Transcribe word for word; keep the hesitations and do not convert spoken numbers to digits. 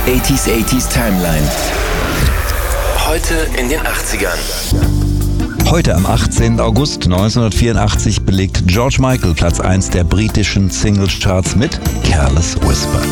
achtziger achtziger Timeline. Heute in den achtzigern. Heute am achtzehnten August neunzehnhundertvierundachtzig belegt George Michael Platz eins der britischen Singlecharts mit Careless Whisper.